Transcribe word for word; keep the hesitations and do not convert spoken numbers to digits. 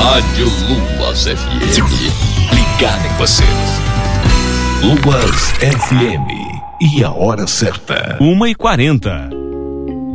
Rádio Luas F M. Ligado em você. Luas F M. E a hora certa. uma e quarenta.